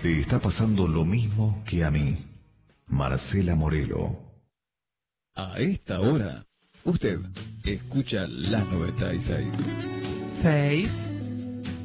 te está pasando lo mismo que a mí. Marcela Morelo. A esta hora, usted escucha la 96. 6.